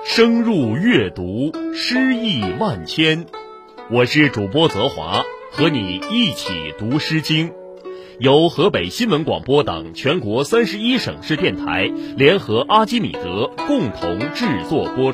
深入阅读，诗意万千。我是主播泽华，和你一起读《诗经》，由河北新闻广播等全国31省市电台联合阿基米德共同制作播出。